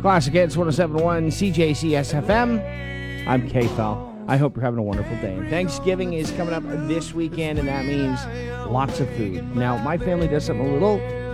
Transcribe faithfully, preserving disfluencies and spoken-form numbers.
Classic Hits one oh seven point one C J C S F M. I'm K-Fel. I hope you're having a wonderful day. And Thanksgiving is coming up this weekend, and that means lots of food. Now, my family does something a little